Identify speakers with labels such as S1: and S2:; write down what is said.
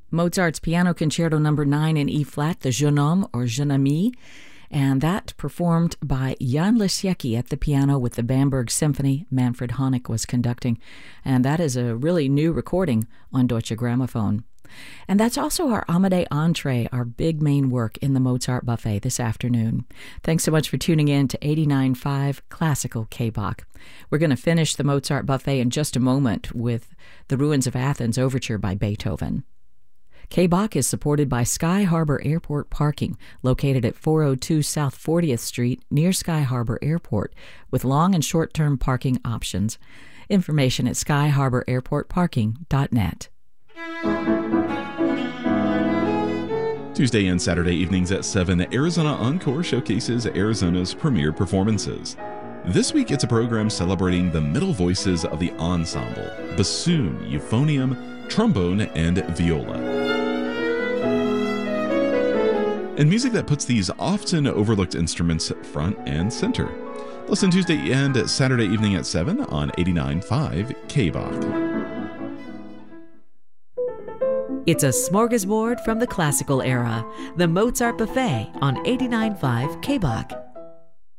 S1: Mozart's Piano Concerto No. 9 in E-flat, the Jeune Homme or Jeune Ami, and that performed by Jan Lisiecki at the piano with the Bamberg Symphony. Manfred Honeck was conducting, and that is a really new recording on Deutsche Grammophon. And that's also our Amédée Entree, our big main work in the Mozart Buffet this afternoon. Thanks so much for tuning in to 89.5 Classical K-Bach. We're going to finish the Mozart Buffet in just a moment with the Ruins of Athens Overture by Beethoven. K-Bach is supported by Sky Harbor Airport Parking, located at 402 South 40th Street near Sky Harbor Airport, with long and short-term parking options. Information at skyharbораirportparking.net.
S2: Tuesday and Saturday evenings at 7, Arizona Encore showcases Arizona's premier performances. This week it's a program celebrating the middle voices of the ensemble: bassoon, euphonium, trombone, and viola. And music that puts these often overlooked instruments front and center. Listen Tuesday and Saturday evening at 7 on 89.5 K-Bach.
S3: It's a smorgasbord from the classical era, the Mozart Buffet on 89.5 K-Bach.